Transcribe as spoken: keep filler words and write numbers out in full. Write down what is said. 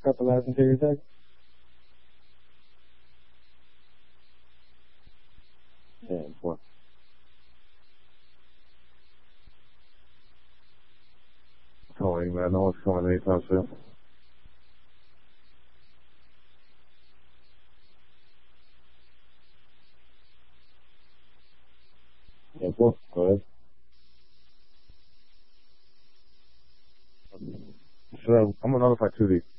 got the last interior tag? Yeah, four. Calling, man. No one's coming anytime soon. Yeah, four. Go ahead. Should I, I'm gonna notify two D.